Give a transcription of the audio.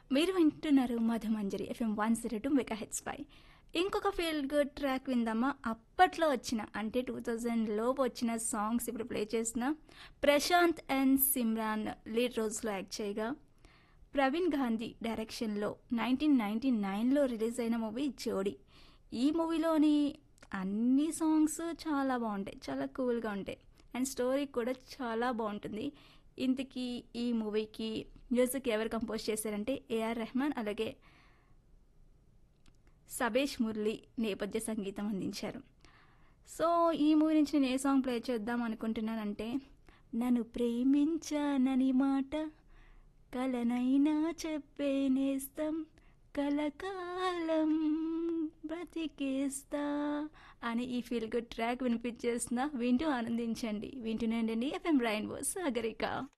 మీరు వింటున్నారు Madhumanjari FM 102 megahertz పై. ఇంకొక ఫీల్ గుడ్ ట్రాక్ విందామా? అప్పట్లో వచ్చిన అంటే 2000 లోపు వచ్చిన సాంగ్స్ ఇప్పుడు ప్లే చేసిన. Prashanth and Simran lead రోల్స్లో act చేయగా ప్రవీణ్ గాంధీ డైరెక్షన్లో 1999లో రిలీజ్ అయిన మూవీ జోడీ. ఈ మూవీలోని అన్ని సాంగ్స్ చాలా బాగుంటాయి, చాలా కూల్గా ఉంటాయి అండ్ స్టోరీ కూడా చాలా బాగుంటుంది. ఇంతకీ ఈ మూవీకి మ్యూజిక్ ఎవరు కంపోజ్ చేశారంటే ఏఆర్ రెహమాన్, అలాగే సబేష్ మురళి నేపథ్య సంగీతం అందించారు. సో ఈ మూవీ నుంచి నేను ఏ సాంగ్ ప్లే చేద్దాం అనుకుంటున్నానంటే, నన్ను ప్రేమించానని మాట కలనైనా చెప్పేనేస్తం, కలకాలం బ్రతికేస్తా అని ఈ ఫీల్ గుడ్ ట్రాక్ వినిపించేస్తున్నా. వింటూ ఆనందించండి, వింటూనే ఉండండి ఎఫ్ఎం రెయిన్బో సాగరిక.